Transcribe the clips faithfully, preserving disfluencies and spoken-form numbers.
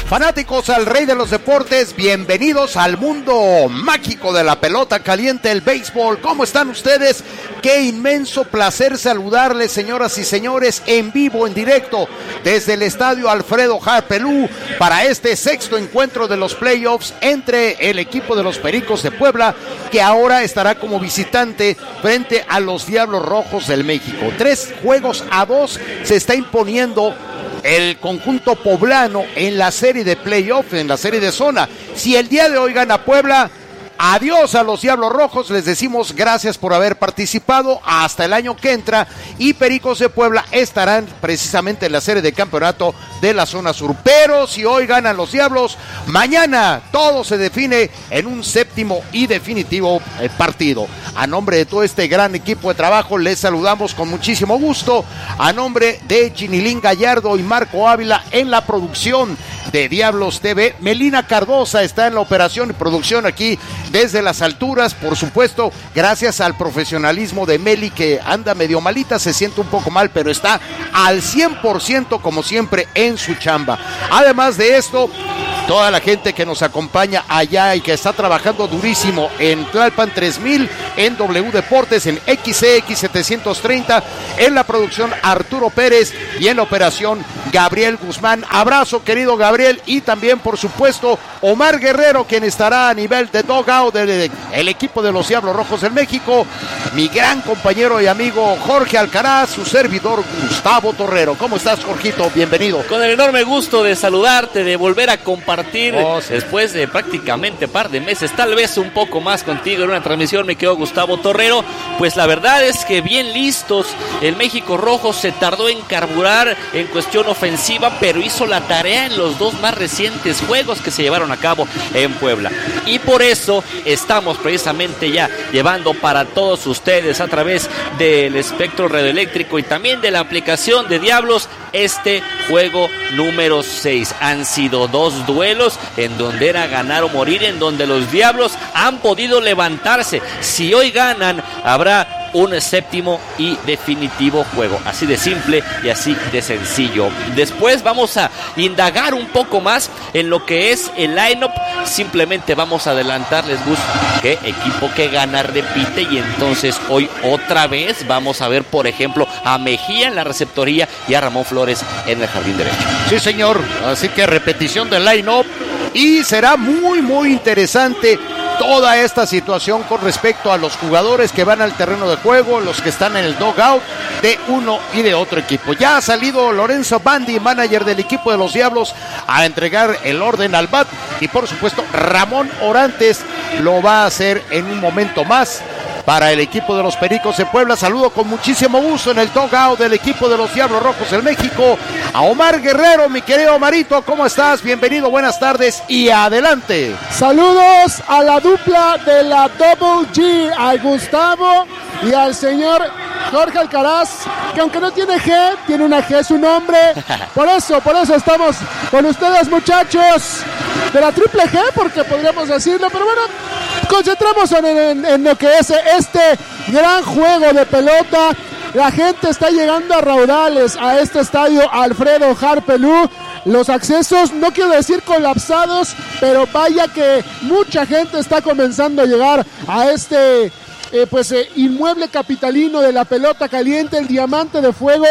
Fanáticos al rey de los deportes, bienvenidos al mundo mágico de la pelota caliente, el béisbol. ¿Cómo están ustedes? Qué inmenso placer saludarles, señoras y señores, en vivo, en directo, desde el estadio Alfredo Harpelú, para este sexto encuentro de los playoffs entre el equipo de los Pericos de Puebla, que ahora estará como visitante frente a los Diablos Rojos del México. Tres juegos a dos se está imponiendo el conjunto poblano en la serie de playoff, en la serie de zona. Si el día de hoy gana Puebla, adiós a los Diablos Rojos, les decimos gracias por haber participado hasta el año que entra, y Pericos de Puebla estarán precisamente en la serie de campeonato de la zona sur. Pero si hoy ganan los Diablos, mañana todo se define en un séptimo y definitivo partido. A nombre de todo este gran equipo de trabajo, les saludamos con muchísimo gusto. A nombre de Chinilín Gallardo y Marco Ávila en la producción de Diablos T V, Melina Cardosa está en la operación y producción aquí desde las alturas, por supuesto, gracias al profesionalismo de Meli, que anda medio malita, se siente un poco mal, pero está al cien por ciento como siempre en su chamba. Además de esto, toda la gente que nos acompaña allá y que está trabajando durísimo en Tlalpan tres mil, en W Deportes, en X C X setecientos treinta, en la producción Arturo Pérez y en la operación Gabriel Guzmán. Abrazo, querido Gabriel, y también, por supuesto, Omar Guerrero, quien estará a nivel de dugout del el equipo de los Diablos Rojos del México, mi gran compañero y amigo Jorge Alcaraz, su servidor Gustavo Torrero. ¿Cómo estás, Jorgito? Bienvenido. Con el enorme gusto de saludarte, de volver a compartir oh, sí. después de prácticamente par de meses, tal vez un poco más contigo en una transmisión, me quedo Gustavo Torrero. Pues la verdad es que bien listos, el México Rojo se tardó en carburar en cuestión ofensiva, pero hizo la tarea en los dos más recientes juegos que se llevaron a cabo en Puebla, y por eso estamos precisamente ya llevando para todos ustedes a través del espectro radioeléctrico y también de la aplicación de Diablos este juego número seis. Han sido dos duelos en donde era ganar o morir, en donde los Diablos han podido levantarse. Si hoy ganan, habrá un séptimo y definitivo juego, así de simple y así de sencillo. Después vamos a indagar un poco más en lo que es el line-up. Simplemente vamos a adelantarles, Gus, que equipo que gana repite, y entonces hoy otra vez vamos a ver, por ejemplo, a Mejía en la receptoría y a Ramón Flores en el jardín derecho. Sí, señor, así que repetición del line-up, y será muy muy interesante toda esta situación con respecto a los jugadores que van al terreno de juego, los que están en el dugout de uno y de otro equipo. Ya ha salido Lorenzo Bandi, manager del equipo de los Diablos, a entregar el orden al bat, y por supuesto Ramón Orantes lo va a hacer en un momento más para el equipo de los Pericos de Puebla. Saludo con muchísimo gusto en el dugout del equipo de los Diablos Rojos del México a Omar Guerrero. Mi querido Omarito, ¿cómo estás? Bienvenido, buenas tardes y adelante. Saludos a la dupla de la Double G, al Gustavo y al señor Jorge Alcaraz, que aunque no tiene G, tiene una G su nombre. Por eso, por eso estamos con ustedes, muchachos de la triple G, porque podríamos decirlo, pero bueno, concentramos en, en, en lo que es este gran juego de pelota. La gente está llegando a raudales a este estadio Alfredo Harpelú. Los accesos, no quiero decir colapsados, pero vaya que mucha gente está comenzando a llegar a este eh, pues eh, inmueble capitalino de la pelota caliente, el Diamante de Fuego.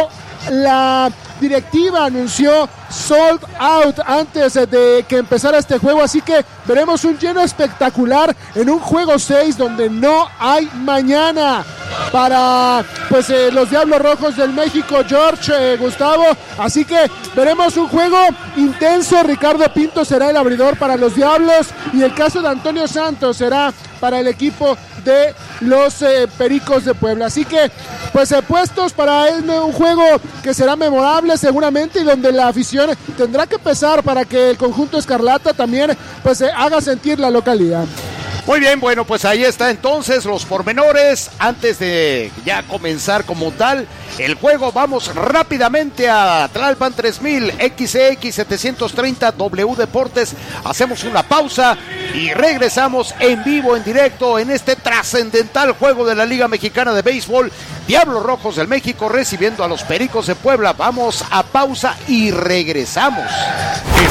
La directiva anunció sold out antes de que empezara este juego, así que veremos un lleno espectacular en un juego seis donde no hay mañana para pues eh, los Diablos Rojos del México, George, eh, Gustavo, así que veremos un juego intenso. Ricardo Pinto será el abridor para los Diablos, y el caso de Antonio Santos será para el equipo de los eh, Pericos de Puebla. Así que pues eh, puestos para él, un juego que será memorable seguramente, y donde la afición tendrá que pesar para que el conjunto escarlata también pues eh, haga sentir la localidad. Muy bien, bueno, pues ahí está entonces los pormenores. Antes de ya comenzar como tal el juego, vamos rápidamente a Tlalpan tres mil, X C X setecientos treinta, W Deportes. Hacemos una pausa y regresamos en vivo, en directo, en este trascendental juego de la Liga Mexicana de Béisbol. Diablos Rojos del México recibiendo a los Pericos de Puebla. Vamos a pausa y regresamos. Estás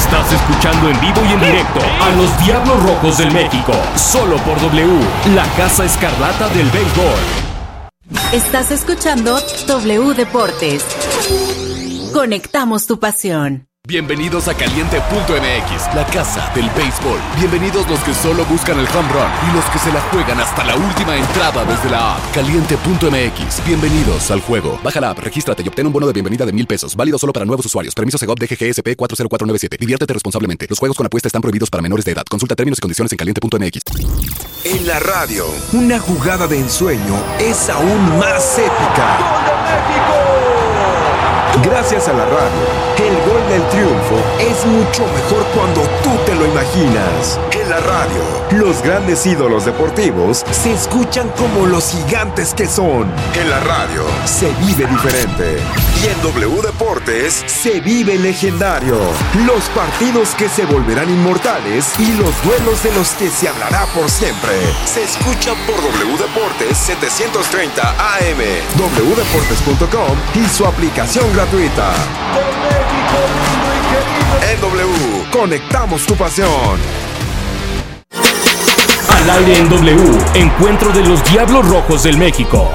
escuchando en vivo y en directo a los Diablos Rojos del México, solo por W, la Casa Escarlata del béisbol. Estás escuchando W Deportes. Conectamos tu pasión. Bienvenidos a Caliente punto M X, la casa del béisbol. Bienvenidos los que solo buscan el home run y los que se la juegan hasta la última entrada desde la app. Caliente punto M X, bienvenidos al juego. Baja la app, regístrate y obtén un bono de bienvenida de mil pesos, válido solo para nuevos usuarios. Permiso Segov D G G S P cuatro cero cuatro nueve siete. Diviértete responsablemente. Los juegos con apuesta están prohibidos para menores de edad. Consulta términos y condiciones en Caliente punto M X. En la radio, una jugada de ensueño es aún más épica. ¡Gol de México! Gracias a la radio, el gol del triunfo es mucho mejor cuando tú te lo imaginas. En la radio, los grandes ídolos deportivos se escuchan como los gigantes que son. En la radio, se vive diferente. Y en W Deportes, se vive legendario. Los partidos que se volverán inmortales y los duelos de los que se hablará por siempre. Se escucha por W Deportes setecientos treinta A M, w deportes punto com y su aplicación gratuita. En W, conectamos tu pasión. Al aire en W, encuentro de los Diablos Rojos del México.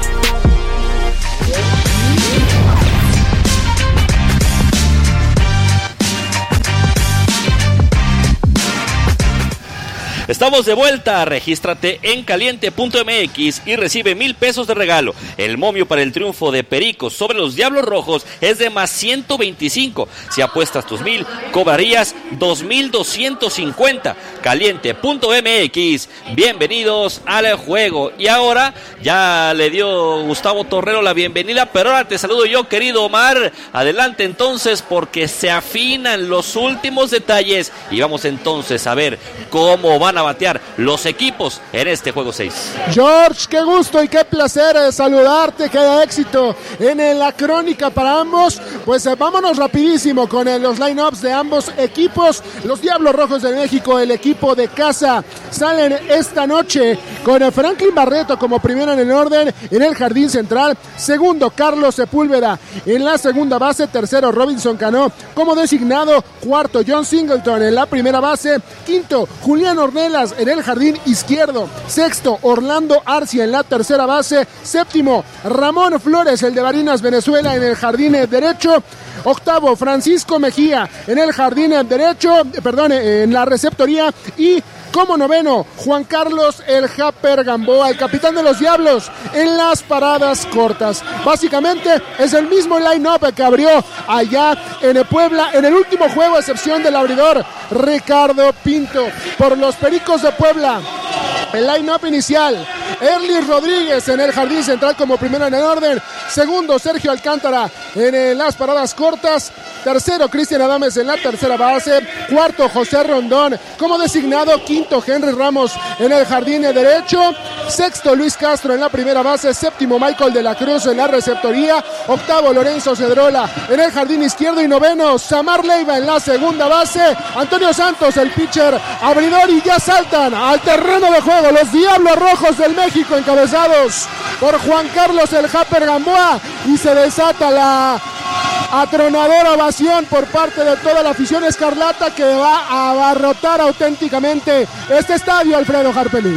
Estamos de vuelta, regístrate en Caliente punto M X y recibe mil pesos de regalo. El momio para el triunfo de Pericos sobre los Diablos Rojos es de más ciento veinticinco. Si apuestas tus mil, cobrarías dos mil doscientos cincuenta. Caliente punto M X, bienvenidos al juego. Y ahora ya le dio Gustavo Torrero la bienvenida, pero ahora te saludo yo, querido Omar. Adelante entonces, porque se afinan los últimos detalles y vamos entonces a ver cómo van a batear los equipos en este juego seis. George, qué gusto y qué placer saludarte, que haya éxito en la crónica para ambos. Pues vámonos rapidísimo con los line-ups de ambos equipos. Los Diablos Rojos de México, el equipo de casa, salen esta noche con Franklin Barreto como primero en el orden en el jardín central, segundo Carlos Sepúlveda en la segunda base, tercero Robinson Cano como designado, cuarto John Singleton en la primera base, quinto Julián Ornelas en el jardín izquierdo, sexto Orlando Arcia en la tercera base, séptimo Ramón Flores, el de Barinas Venezuela, en el jardín derecho, octavo Francisco Mejía en el jardín derecho, perdón, en la receptoría, y como noveno, Juan Carlos el Japper Gamboa, el capitán de los Diablos, en las paradas cortas. Básicamente es el mismo line-up que abrió allá en Puebla en el último juego, a excepción del abridor Ricardo Pinto. Por los Pericos de Puebla, el line-up inicial: Erly Rodríguez en el jardín central como primero en el orden, segundo Sergio Alcántara en las paradas cortas, tercero Cristian Adames en la tercera base, cuarto José Rondón como designado, quinto Henry Ramos en el jardín derecho, sexto Luis Castro en la primera base, séptimo Michael de la Cruz en la receptoría, octavo Lorenzo Cedrola en el jardín izquierdo y noveno Samar Leiva en la segunda base, Antonio Santos el pitcher abridor, y ya saltan al terreno de juego los Diablos Rojos del México encabezados por Juan Carlos el Japper Gamboa, y se desata la atronadora ovación por parte de toda la afición escarlata, que va a abarrotar auténticamente este estadio, Alfredo Harpelín.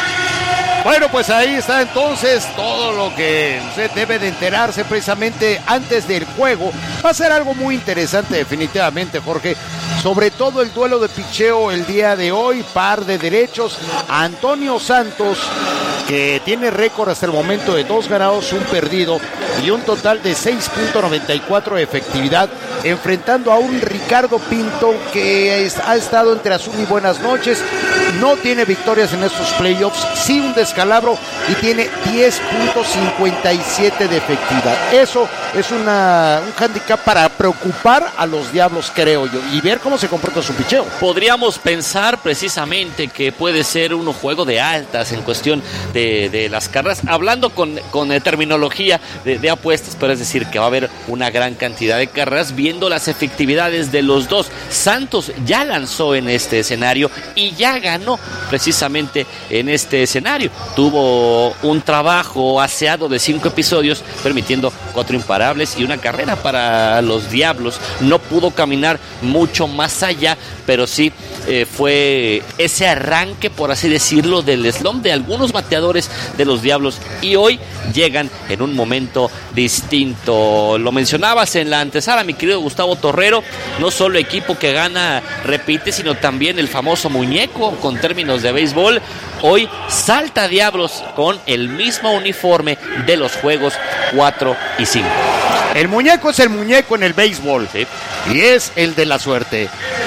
Bueno, pues ahí está entonces todo lo que usted debe de enterarse precisamente antes del juego. Va a ser algo muy interesante definitivamente, Jorge. Sobre todo el duelo de picheo el día de hoy, par de derechos. Antonio Santos, que tiene récord hasta el momento de dos ganados, un perdido y un total de seis punto noventa y cuatro de efectividad, enfrentando a un Ricardo Pinto que es, ha estado entre azul y buenas noches. No tiene victorias en estos playoffs, sí un descalabro, y tiene diez punto cincuenta y siete de efectividad. Eso es una, un handicap para preocupar a los Diablos, creo yo, y ver cómo se comporta su picheo. Podríamos pensar precisamente que puede ser un juego de altas en cuestión de, de las carreras, hablando con, con eh, terminología de, de apuestas, pero es decir que va a haber una gran cantidad de carreras viendo las efectividades de los dos. Santos ya lanzó en este escenario y ya ganó ganó precisamente en este escenario. Tuvo un trabajo aseado de cinco episodios, permitiendo cuatro imparables y una carrera para los Diablos. No pudo caminar mucho más allá, pero sí eh, fue ese arranque, por así decirlo, del slump de algunos bateadores de los Diablos, y hoy llegan en un momento distinto. Lo mencionabas en la antesala, mi querido Gustavo Torrero, no solo equipo que gana repite, sino también el famoso muñeco con términos de béisbol. Hoy salta Diablos con el mismo uniforme de los juegos cuatro y cinco. El muñeco es el muñeco en el béisbol, ¿sí? Y es el de la suerte.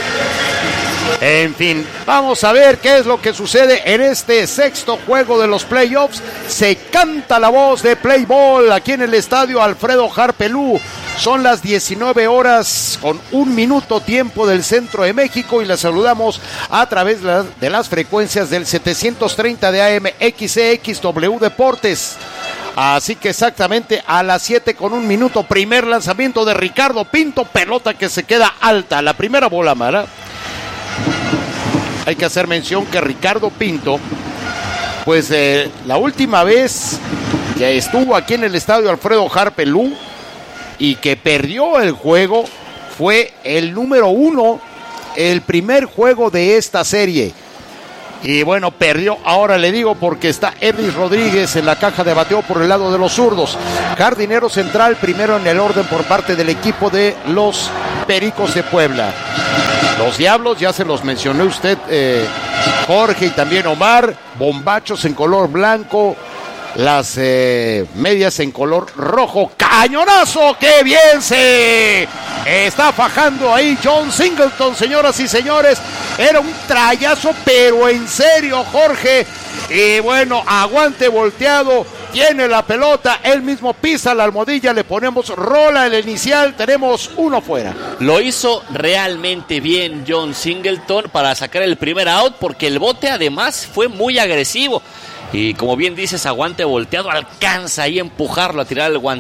En fin, vamos a ver qué es lo que sucede en este sexto juego de los playoffs. Se canta la voz de Play Ball aquí en el estadio Alfredo Harpelú. Son las diecinueve horas con un minuto tiempo del centro de México y la saludamos a través de las frecuencias del setecientos treinta de A M X E X W Deportes. Así que exactamente a las siete con un minuto, primer lanzamiento de Ricardo Pinto, pelota que se queda alta, la primera bola mala. Hay que hacer mención que Ricardo Pinto, pues eh, la última vez que estuvo aquí en el estadio Alfredo Harpelú y que perdió el juego fue el número uno, el primer juego de esta serie. Y bueno, perdió, ahora le digo, porque está Edris Rodríguez en la caja de bateo por el lado de los zurdos. Jardinero central, primero en el orden por parte del equipo de los Pericos de Puebla. Los Diablos, ya se los mencioné usted, eh, Jorge y también Omar, bombachos en color blanco, las eh, medias en color rojo. ¡Cañonazo! ¡Qué bien se está fajando ahí John Singleton, señoras y señores! Era un trayazo, pero en serio, Jorge. Y bueno, aguante volteado, tiene la pelota, él mismo pisa la almohadilla, le ponemos rola el inicial, tenemos uno fuera. Lo hizo realmente bien John Singleton para sacar el primer out, porque el bote además fue muy agresivo. Y como bien dices, aguante volteado, alcanza ahí a empujarlo, a tirar el guante.